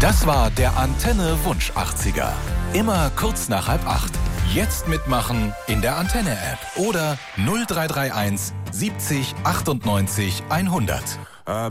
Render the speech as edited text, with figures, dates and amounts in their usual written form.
Das war der Antenne Wunsch 80er. Immer kurz nach 7:30. Jetzt mitmachen in der Antenne-App oder 0331 70 98 100.